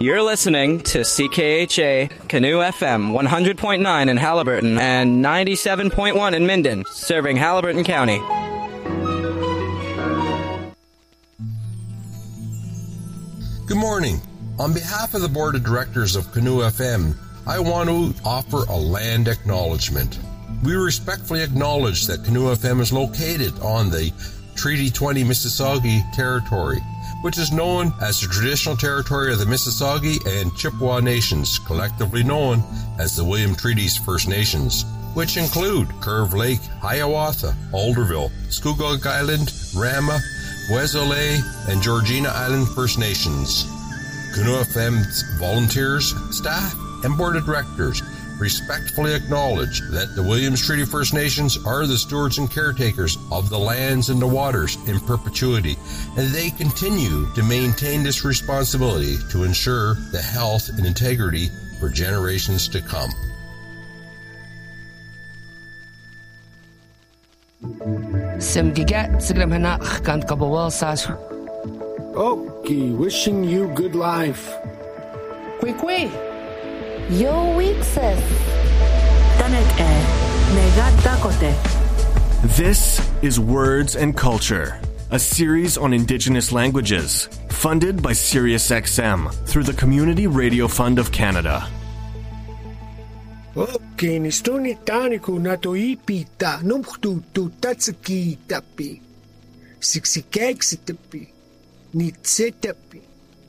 You're listening to CKHA Canoe FM 100.9 in Haliburton and 97.1 in Minden, serving Haliburton County. Good morning. On behalf of the Board of Directors of Canoe FM, I want to offer a land acknowledgement. We respectfully acknowledge that Canoe FM is located on the Treaty 20 Mississauga territory, which is known as the traditional territory of the Mississauga and Chippewa Nations, collectively known as the William Treaties First Nations, which include Curve Lake, Hiawatha, Alderville, Scugog Island, Rama, Wesole, and Georgina Island First Nations. Canoe FM's volunteers, staff, and board of directors respectfully acknowledge that the Williams Treaty First Nations are the stewards and caretakers of the lands and the waters in perpetuity, and they continue to maintain this responsibility to ensure the health and integrity for generations to come. Okay, wishing you good life. Kwekwe. Yo Weekses. Tanek Negatakote. This is Words and Culture, a series on Indigenous languages, funded by SiriusXM through the Community Radio Fund of Canada. Okay, nistoni taniku nato ipita numtu tu tatsuki tapi. Sixikexitapi. Nitsitapi.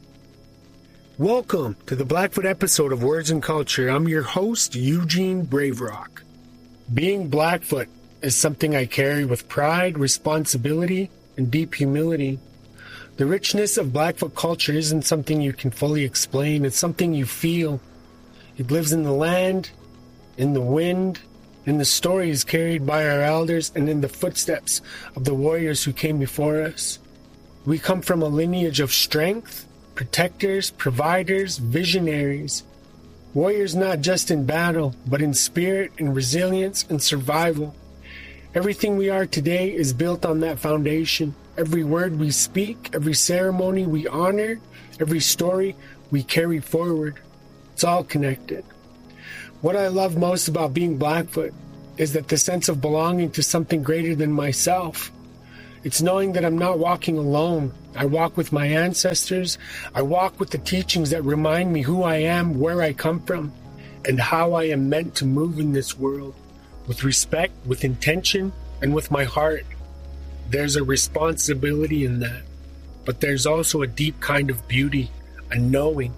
Welcome to the Blackfoot episode of Words and Culture. I'm your host, Eugene Braverock. Being Blackfoot is something I carry with pride, responsibility, and deep humility. The richness of Blackfoot culture isn't something you can fully explain. It's something you feel. It lives in the land, in the wind, in the stories carried by our elders, and in the footsteps of the warriors who came before us. We come from a lineage of strength, protectors, providers, visionaries, warriors not just in battle, but in spirit and resilience and survival. Everything we are today is built on that foundation. Every word we speak, every ceremony we honor, every story we carry forward. It's all connected. What I love most about being Blackfoot is that the sense of belonging to something greater than myself. It's knowing that I'm not walking alone. I walk with my ancestors. I walk with the teachings that remind me who I am, where I come from, and how I am meant to move in this world. With respect, with intention, and with my heart. There's a responsibility in that. But there's also a deep kind of beauty, a knowing,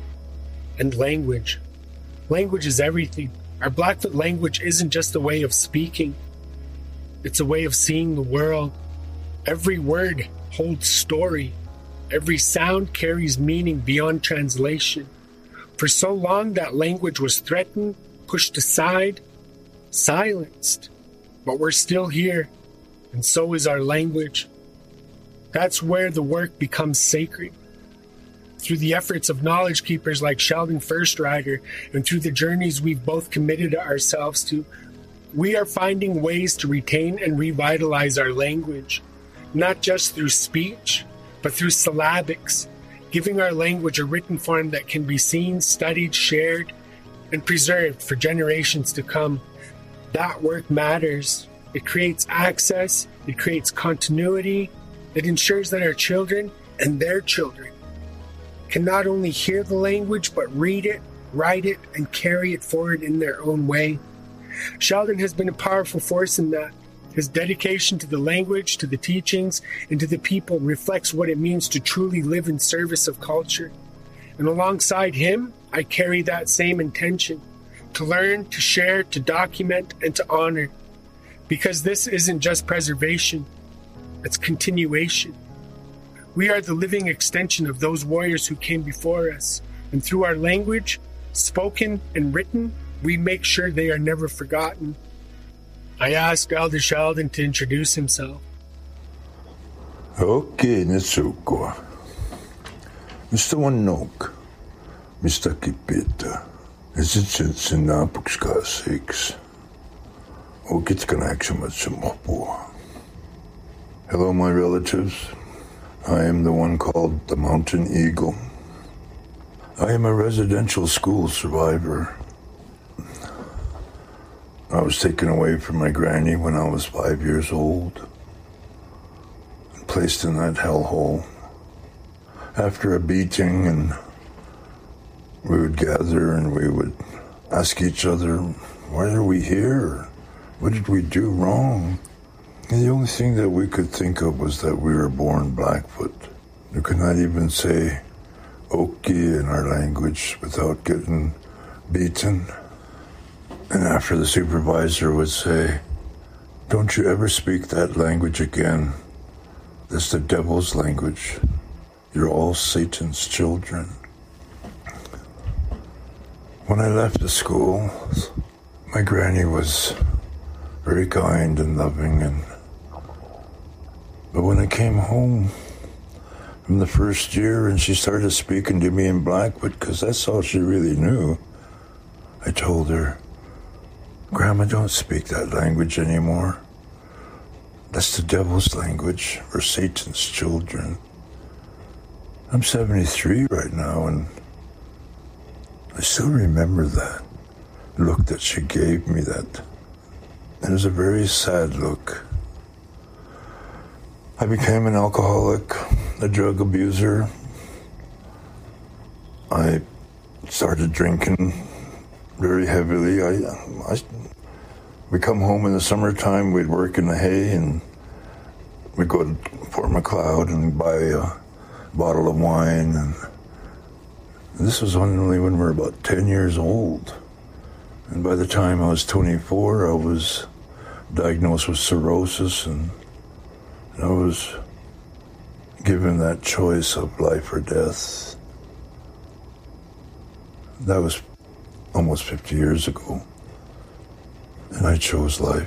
and language. Language is everything. Our Blackfoot language isn't just a way of speaking. It's a way of seeing the world. Every word holds story. Every sound carries meaning beyond translation. For so long, that language was threatened, pushed aside, silenced. But we're still here, and so is our language. That's where the work becomes sacred. Through the efforts of knowledge keepers like Sheldon Firstrider, and through the journeys we've both committed ourselves to, we are finding ways to retain and revitalize our language. Not just through speech, but through syllabics, giving our language a written form that can be seen, studied, shared, and preserved for generations to come. That work matters. It creates access, it creates continuity, it ensures that our children and their children can not only hear the language, but read it, write it, and carry it forward in their own way. Sheldon has been a powerful force in that. His dedication to the language, to the teachings, and to the people reflects what it means to truly live in service of culture. And alongside him, I carry that same intention, to learn, to share, to document, and to honor. Because this isn't just preservation, it's continuation. We are the living extension of those warriors who came before us, and through our language, spoken and written, we make sure they are never forgotten. I asked Elder Sheldon to introduce himself. Okay, Netsuko. Mr. Wanok, Mr. Kipita, is it Sinapukska 6? Hello, my relatives. I am the one called the Mountain Eagle. I am a residential school survivor. I was taken away from my granny when I was 5 years old and placed in that hellhole. After a beating, and we would gather and we would ask each other, why are we here? What did we do wrong? And the only thing that we could think of was that we were born Blackfoot. We could not even say Oki in our language without getting beaten. And after the supervisor would say, don't you ever speak that language again. That's the devil's language. You're all Satan's children. When I left the school, my granny was very kind and loving, but when I came home from the first year and she started speaking to me in Blackfoot, because that's all she really knew, I told her, Grandma, don't speak that language anymore. That's the devil's language. We're Satan's children. I'm 73 right now, and I still remember that look that she gave me. That it was a very sad look. I became an alcoholic, a drug abuser. I started drinking very heavily. We'd come home in the summertime, we'd work in the hay, and we'd go to Fort McLeod and buy a bottle of wine. And this was only when we were about 10 years old. And by the time I was 24, I was diagnosed with cirrhosis, and I was given that choice of life or death. That was almost 50 years ago. And I chose life.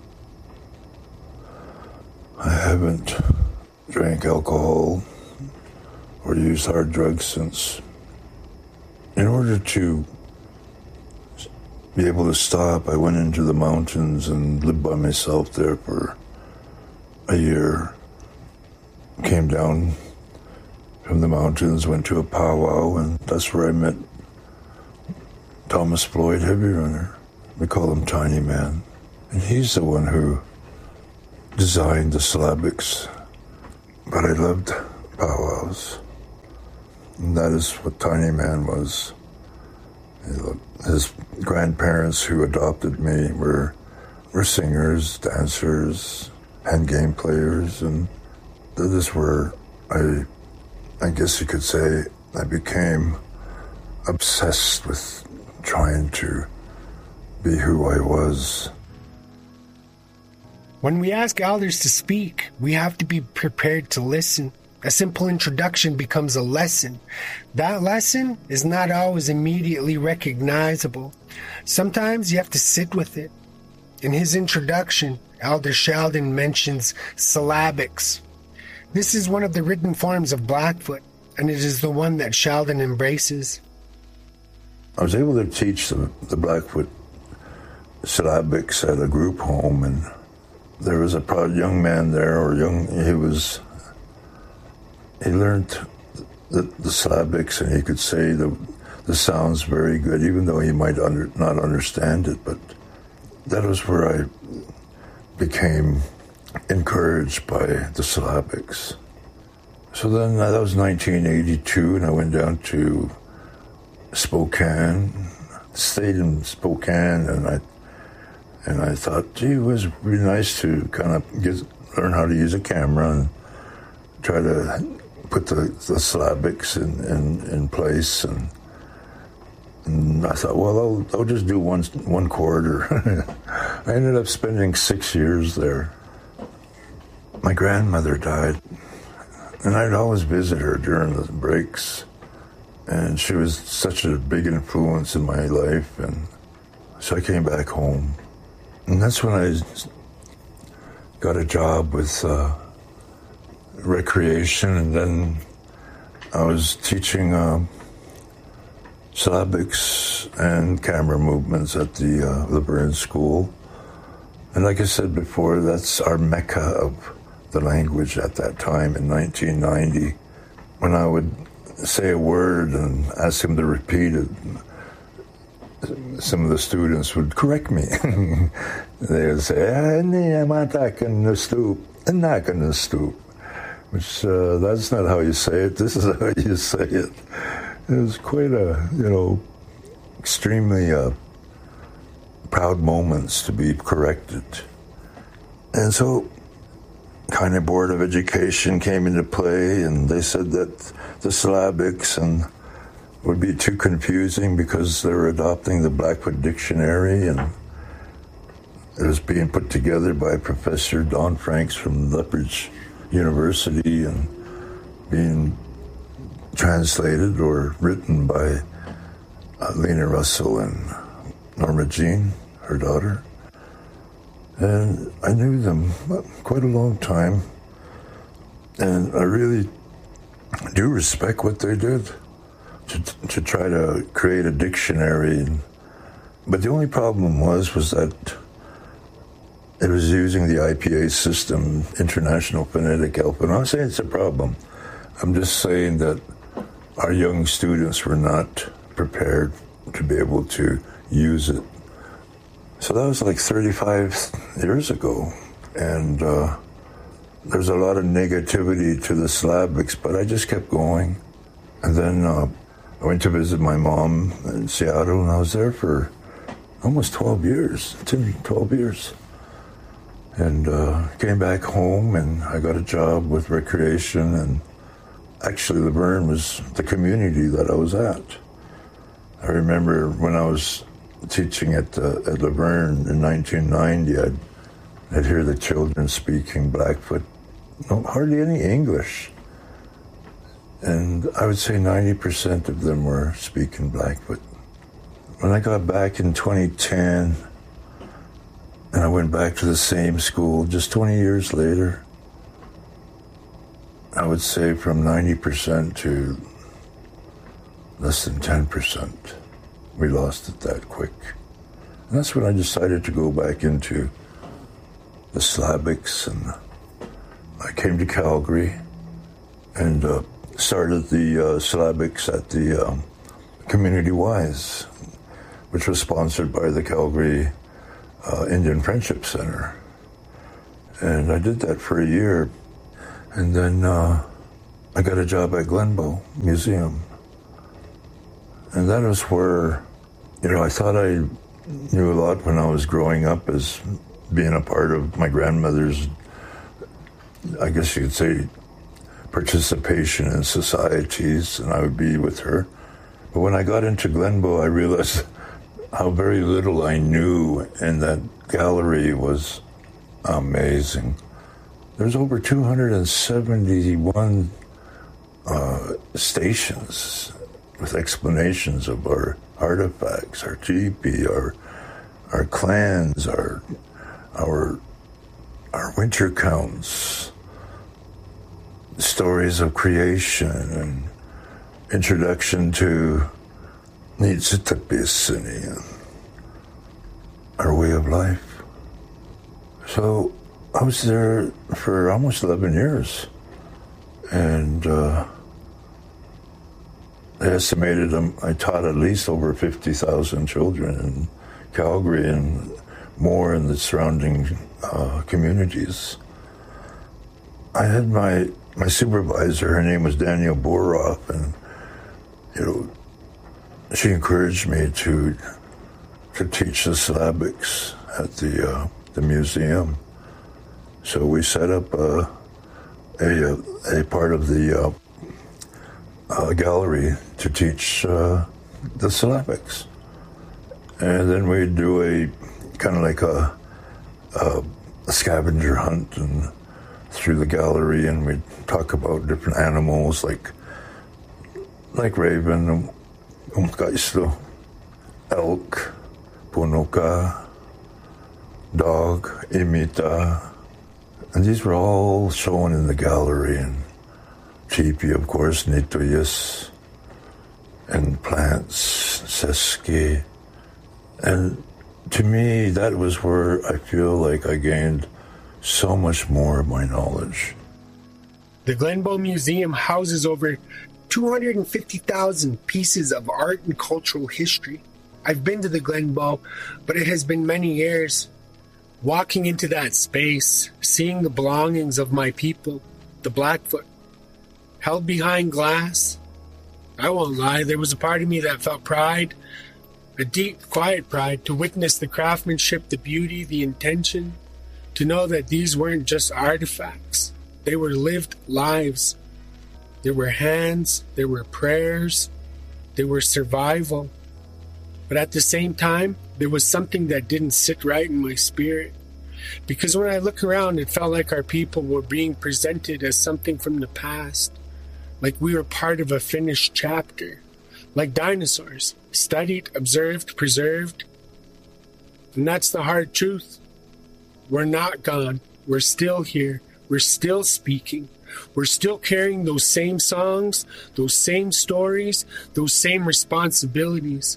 I haven't drank alcohol or used hard drugs since. In order to be able to stop, I went into the mountains and lived by myself there for a year. Came down from the mountains, went to a powwow, and that's where I met Thomas Floyd, heavy runner. We call him Tiny Man. And he's the one who designed the syllabics. But I loved powwows. And that is what Tiny Man was. His grandparents who adopted me were singers, dancers, hand game players, and that is where I guess you could say I became obsessed with trying to be who I was. When we ask elders to speak, we have to be prepared to listen. A simple introduction becomes a lesson. That lesson is not always immediately recognizable. Sometimes you have to sit with it. In his introduction, Elder Sheldon mentions syllabics. This is one of the written forms of Blackfoot, and it is the one that Sheldon embraces. I was able to teach the Blackfoot syllabics at a group home, and there was a proud young man there, he learned the syllabics, and he could say the sounds very good, even though he might not understand it. But that was where I became encouraged by the syllabics. So then that was 1982, and I went down to Spokane, stayed in Spokane, and I thought, gee, it was really nice to kind of learn how to use a camera and try to put the syllabics in place. And I thought, well, I'll just do one quarter. I ended up spending 6 years there. My grandmother died, and I'd always visit her during the breaks. And she was such a big influence in my life, and so I came back home. And that's when I got a job with recreation, and then I was teaching syllabics and camera movements at the Burns School. And like I said before, that's our mecca of the language at that time in 1990. When I would say a word and ask him to repeat it, some of the students would correct me. They would say, I'm not going to stoop, I'm not going to stoop. Which, that's not how you say it, this is how you say it. It was quite extremely proud moments to be corrected. And so, kind of Board of Education came into play, and they said that the syllabics would be too confusing because they were adopting the Blackfoot Dictionary, and it was being put together by Professor Don Franks from Lethbridge University and being translated or written by Lena Russell and Norma Jean, her daughter. And I knew them quite a long time, and I really do respect what they did to try to create a dictionary. But the only problem was that it was using the IPA system, International Phonetic Alphabet. I'm not saying it's a problem. I'm just saying that our young students were not prepared to be able to use it. So that was like 35 years ago, and there's a lot of negativity to the syllabics, but I just kept going. And then I went to visit my mom in Seattle, and I was there for almost 12 years, 12 years. And came back home, and I got a job with Recreation, and actually Laverne was the community that I was at. I remember when I was teaching at Laverne in 1990, I'd hear the children speaking Blackfoot, hardly any English. And I would say 90% of them were speaking Blackfoot. When I got back in 2010, and I went back to the same school just 20 years later, I would say from 90% to less than 10%. We lost it that quick. And that's when I decided to go back into the syllabics, and I came to Calgary and started the syllabics at the Community Wise, which was sponsored by the Calgary Indian Friendship Center. And I did that for a year, and then I got a job at Glenbow Museum. And that was where, I thought I knew a lot when I was growing up as being a part of my grandmother's, I guess you could say, participation in societies, and I would be with her. But when I got into Glenbow, I realized how very little I knew, and that gallery was amazing. There's over 271 stations with explanations of our artifacts, our teepee, our clans, our winter counts, stories of creation, and introduction to Niitsitapisini, and our way of life. So I was there for almost 11 years, and they estimated I taught at least over 50,000 children in Calgary and more in the surrounding communities. I had my supervisor, her name was Daniel Boroff, and she encouraged me to teach the syllabics at the museum. So we set up a part of the gallery to teach the syllabics, and then we'd do a kind of like a scavenger hunt and through the gallery, and we'd talk about different animals like raven, umkaislo, elk, punuka, dog, imita, and these were all shown in the gallery. And teepee, of course, nitoyas, and plants, seski. And to me, that was where I feel like I gained so much more of my knowledge. The Glenbow Museum houses over 250,000 pieces of art and cultural history. I've been to the Glenbow, but it has been many years. Walking into that space, seeing the belongings of my people, the Blackfoot, held behind glass, I won't lie, there was a part of me that felt pride, a deep, quiet pride, to witness the craftsmanship, the beauty, the intention, to know that these weren't just artifacts. They were lived lives. There were hands, there were prayers, there were survival. But at the same time, there was something that didn't sit right in my spirit. Because when I look around, it felt like our people were being presented as something from the past. Like we were part of a finished chapter. Like dinosaurs, studied, observed, preserved. And that's the hard truth. We're not gone. We're still here. We're still speaking. We're still carrying those same songs, those same stories, those same responsibilities.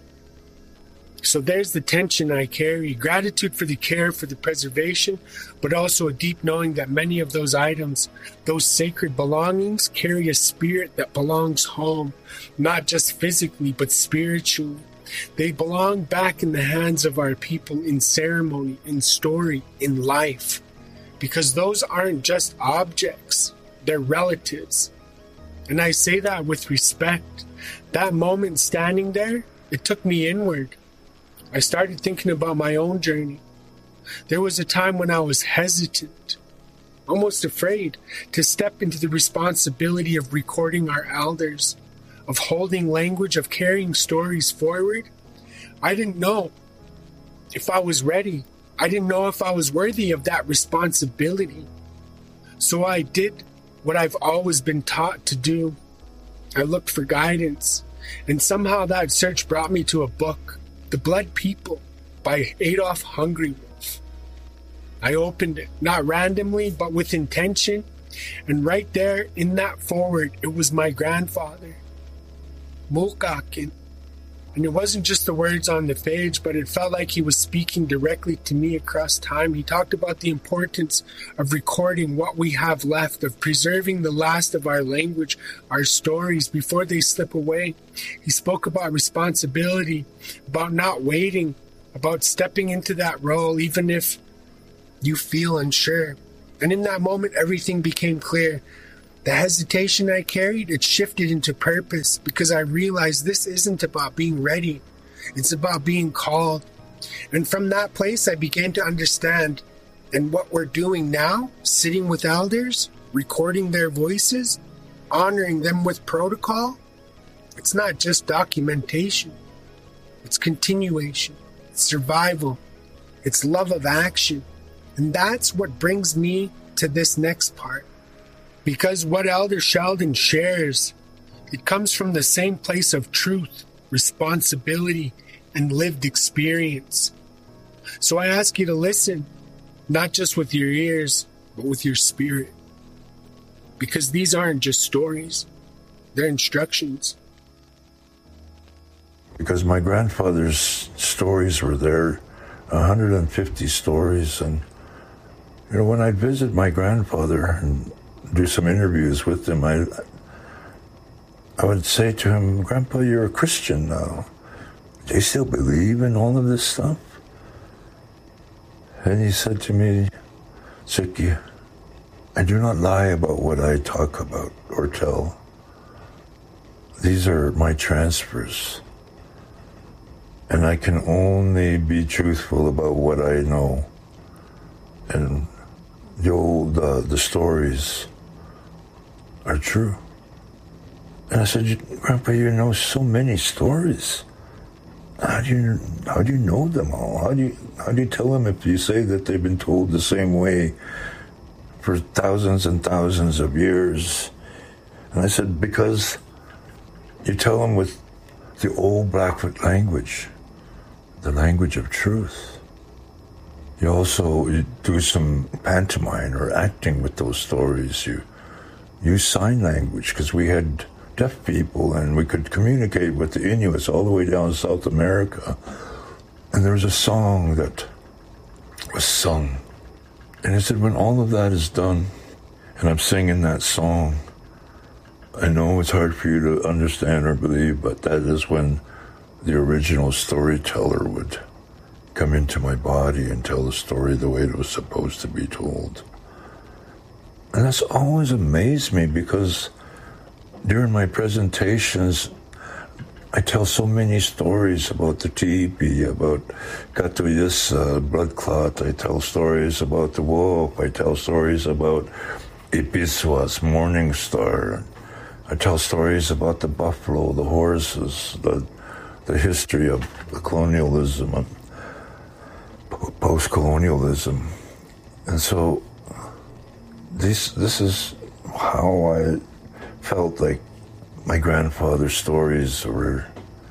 So there's the tension I carry. Gratitude for the care, for the preservation, but also a deep knowing that many of those items, those sacred belongings, carry a spirit that belongs home, not just physically, but spiritually. They belong back in the hands of our people in ceremony, in story, in life. Because those aren't just objects, they're relatives. And I say that with respect. That moment standing there, it took me inward. I started thinking about my own journey. There was a time when I was hesitant, almost afraid, to step into the responsibility of recording our elders, of holding language, of carrying stories forward. I didn't know if I was ready. I didn't know if I was worthy of that responsibility. So I did what I've always been taught to do. I looked for guidance, and somehow that search brought me to a book, The Blood People by Adolf Hungry-Wolf. I opened it, not randomly, but with intention, and right there in that foreword, it was my grandfather, Mulkakin. And it wasn't just the words on the page, but it felt like he was speaking directly to me across time. He talked about the importance of recording what we have left, of preserving the last of our language, our stories, before they slip away. He spoke about responsibility, about not waiting, about stepping into that role, even if you feel unsure. And in that moment, everything became clear. The hesitation I carried, it shifted into purpose because I realized this isn't about being ready. It's about being called. And from that place, I began to understand. And what we're doing now, sitting with elders, recording their voices, honoring them with protocol, it's not just documentation. It's continuation. It's survival. It's love of action. And that's what brings me to this next part. Because what Elder Sheldon shares, it comes from the same place of truth, responsibility, and lived experience. So I ask you to listen, not just with your ears, but with your spirit. Because these aren't just stories, they're instructions. Because my grandfather's stories were there, 150 stories. And, you know, when I'd visit my grandfather and do some interviews with him, I would say to him, "Grandpa, you're a Christian now. Do you still believe in all of this stuff?" And he said to me, "Tsiki, I do not lie about what I talk about or tell. These are my transfers. And I can only be truthful about what I know. And the stories are true." And I said, "Grandpa, you know so many stories. How do you know them all? How do you tell them if you say that they've been told the same way for thousands and thousands of years?" And I said, "Because you tell them with the old Blackfoot language, the language of truth. You also do some pantomime or acting with those stories. You use sign language, because we had deaf people and we could communicate with the Inuits all the way down to South America. And there was a song that was sung. And I said, when all of that is done, and I'm singing that song, I know it's hard for you to understand or believe, but that is when the original storyteller would come into my body and tell the story the way it was supposed to be told. And that's always amazed me, because during my presentations, I tell so many stories about the teepee, about Katuyisa, blood clot. I tell stories about the wolf. I tell stories about Ipiswas, Morning Star. I tell stories about the buffalo, the horses, the history of the colonialism, and post-colonialism. And so this is how I felt like my grandfather's stories were,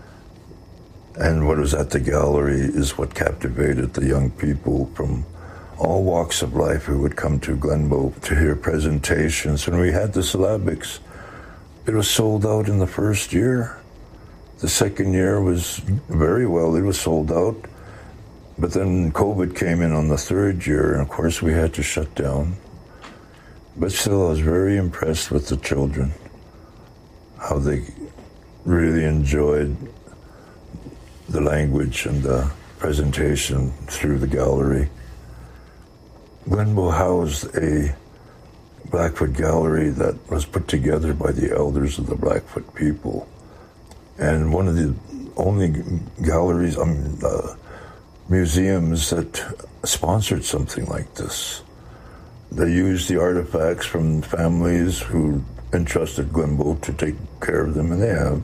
and what was at the gallery is what captivated the young people from all walks of life who would come to Glenbow to hear presentations. When we had the syllabics, it was sold out in the first year. The second year was very well, it was sold out. But then COVID came in on the third year, and of course we had to shut down. But still, I was very impressed with the children, how they really enjoyed the language and the presentation through the gallery. Glenbow housed a Blackfoot gallery that was put together by the elders of the Blackfoot people. And one of the only galleries, museums that sponsored something like this. They used the artifacts from families who entrusted Glenbow to take care of them, and they have.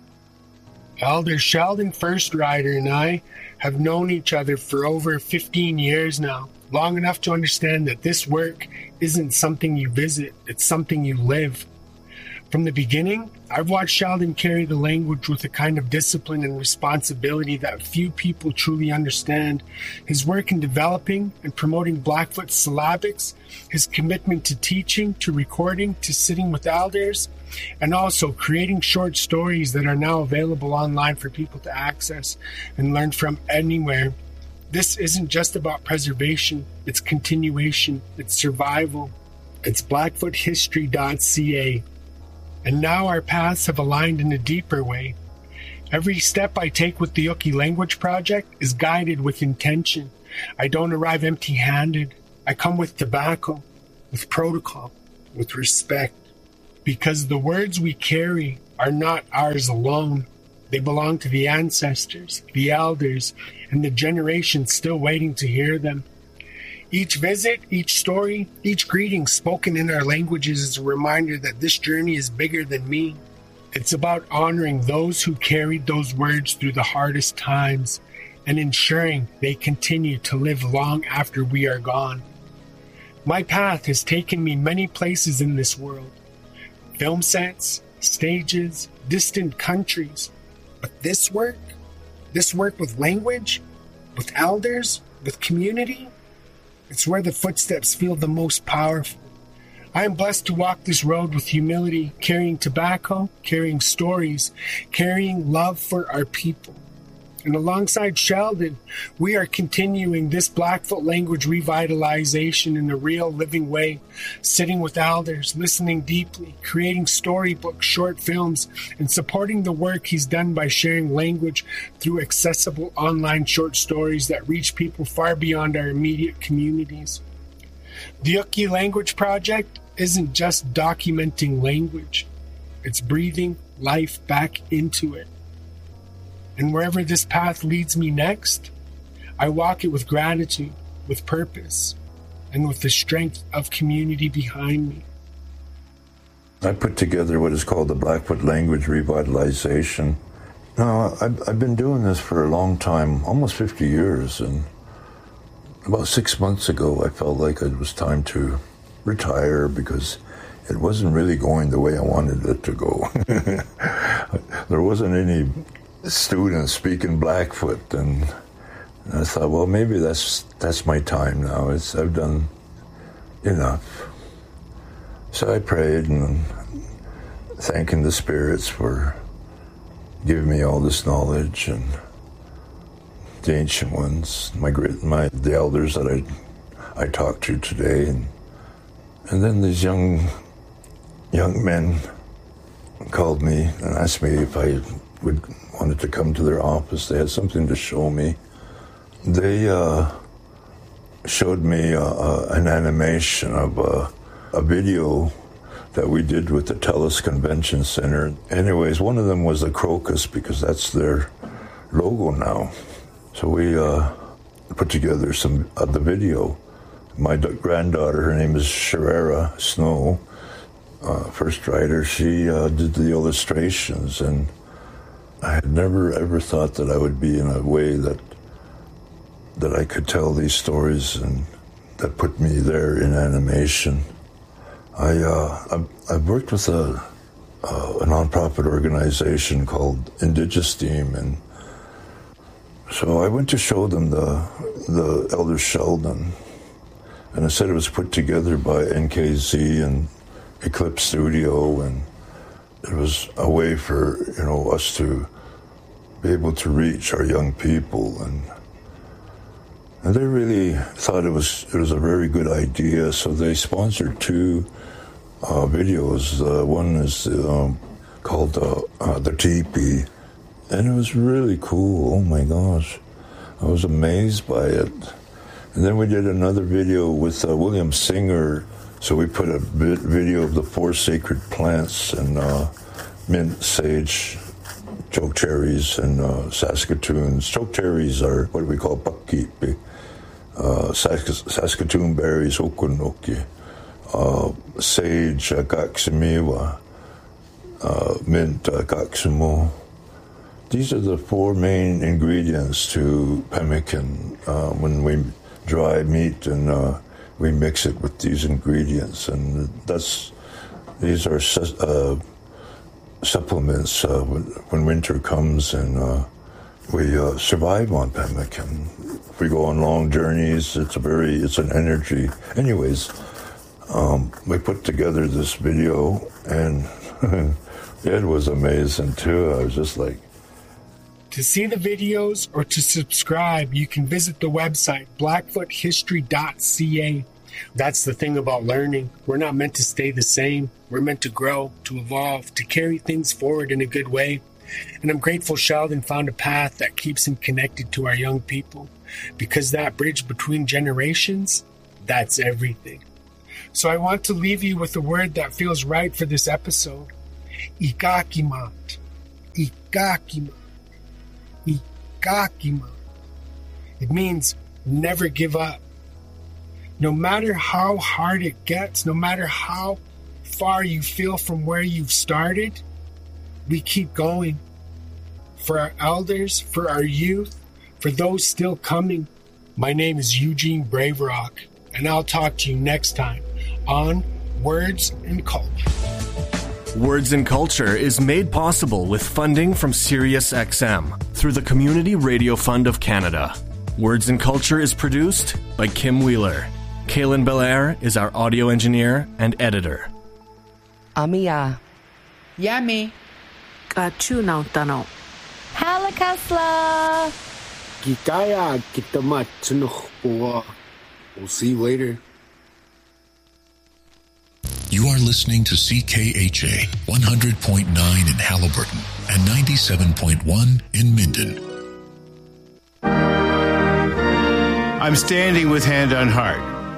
Elder Sheldon First Rider and I have known each other for over 15 years now, long enough to understand that this work isn't something you visit, it's something you live. From the beginning, I've watched Sheldon carry the language with a kind of discipline and responsibility that few people truly understand. His work in developing and promoting Blackfoot syllabics, his commitment to teaching, to recording, to sitting with elders, and also creating short stories that are now available online for people to access and learn from anywhere. This isn't just about preservation, it's continuation, it's survival. It's blackfoothistory.ca. And now our paths have aligned in a deeper way. Every step I take with the Yukii Language Project is guided with intention. I don't arrive empty-handed. I come with tobacco, with protocol, with respect. Because the words we carry are not ours alone. They belong to the ancestors, the elders, and the generations still waiting to hear them. Each visit, each story, each greeting spoken in our languages is a reminder that this journey is bigger than me. It's about honoring those who carried those words through the hardest times and ensuring they continue to live long after we are gone. My path has taken me many places in this world. Film sets, stages, distant countries. But this work with language, with elders, with community, it's where the footsteps feel the most powerful. I am blessed to walk this road with humility, carrying tobacco, carrying stories, carrying love for our people. And alongside Sheldon, we are continuing this Blackfoot language revitalization in a real living way, sitting with elders, listening deeply, creating storybooks, short films, and supporting the work he's done by sharing language through accessible online short stories that reach people far beyond our immediate communities. The Yukii Language Project isn't just documenting language, it's breathing life back into it. And wherever this path leads me next, I walk it with gratitude, with purpose, and with the strength of community behind me. I put together what is called the Blackfoot Language Revitalization. Now, I've been doing this for a long time, almost 50 years, and about 6 months ago I felt like it was time to retire because it wasn't really going the way I wanted it to go. There wasn't any students speaking Blackfoot, and I thought, well, maybe that's my time now. I've done enough. So I prayed and thanking the spirits for giving me all this knowledge, and the ancient ones, the elders that I talked to today, and then these young men called me and asked me if I wanted to come to their office. They had something to show me. They showed me an animation of a video that we did with the TELUS Convention Center. Anyways, one of them was the crocus because that's their logo now. So we put together some of the video. My granddaughter, her name is Sherera Snow, first writer, she did the illustrations, and I had never ever thought that I would be in a way that I could tell these stories, and that put me there in animation. I've worked with a nonprofit organization called Indigisteam, and so I went to show them the Elder Sheldon, and I said it was put together by NKZ and Eclipse Studio, and it was a way for us to be able to reach our young people, and they really thought it was a very good idea. So they sponsored 2 videos. One is called The Teepee, and it was really cool. Oh my gosh, I was amazed by it. And then we did another video with William Singer. So we put a video of the 4 sacred plants, and mint, sage, choke cherries, and Saskatoons. Choke cherries are what we call pakkipi. Saskatoon berries, okunoki. Sage, kaksimiwa. Mint, kaksumo. These are the 4 main ingredients to pemmican. When we dry meat and we mix it with these ingredients, and these are supplements when winter comes, and we survive on pemmican. If we go on long journeys, it's an energy. Anyways, we put together this video, and it was amazing too. I was just like, to see the videos or to subscribe, you can visit the website blackfoothistory.ca. That's the thing about learning. We're not meant to stay the same. We're meant to grow, to evolve, to carry things forward in a good way. And I'm grateful Sheldon found a path that keeps him connected to our young people, because that bridge between generations, that's everything. So I want to leave you with a word that feels right for this episode. Ikakimat. Ikakimat. Ikakimat. It means never give up. No matter how hard it gets, no matter how far you feel from where you've started, we keep going. For our elders, for our youth, for those still coming. My name is Eugene Braverock, and I'll talk to you next time on Words and Culture. Words and Culture is made possible with funding from SiriusXM through the Community Radio Fund of Canada. Words and Culture is produced by Kim Wheeler. Kaylin Belair is our audio engineer and editor. Amia. Yummy. Kachunautano. Halakasla. Gitaya kitamat tsunukhua. We'll see you later. You are listening to CKHA 100.9 in Haliburton and 97.1 in Minden. I'm standing with hand on heart.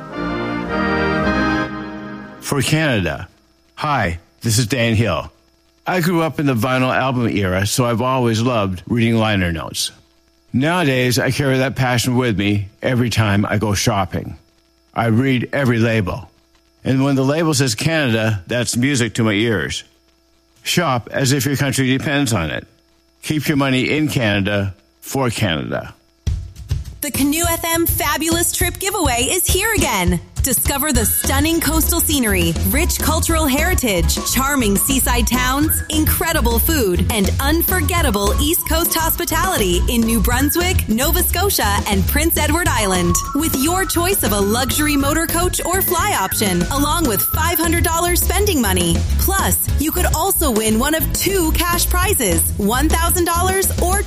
For Canada. Hi, this is Dan Hill. I grew up in the vinyl album era, so I've always loved reading liner notes. Nowadays, I carry that passion with me every time I go shopping. I read every label. And when the label says Canada, that's music to my ears. Shop as if your country depends on it. Keep your money in Canada for Canada. The Canoe FM Fabulous Trip Giveaway is here again. Discover the stunning coastal scenery, rich cultural heritage, charming seaside towns, incredible food, and unforgettable East Coast hospitality in New Brunswick, Nova Scotia, and Prince Edward Island. With your choice of a luxury motor coach or fly option, along with $500 spending money. Plus, you could also win one of 2 cash prizes, $1,000 or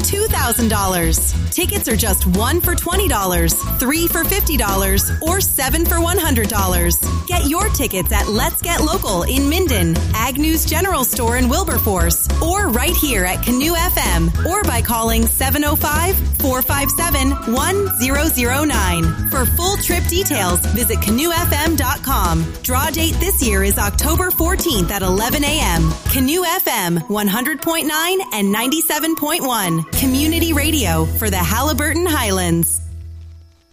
$2,000. Tickets are just 1 for $20, 3 for $50, or 7 for $100. $100. Get your tickets at Let's Get Local in Minden, Agnew's General Store in Wilberforce, or right here at Canoe FM, or by calling 705-457-1009. For full trip details, visit canoefm.com. Draw date this year is October 14th at 11 a.m. Canoe FM 100.9 and 97.1. Community radio for the Haliburton Highlands.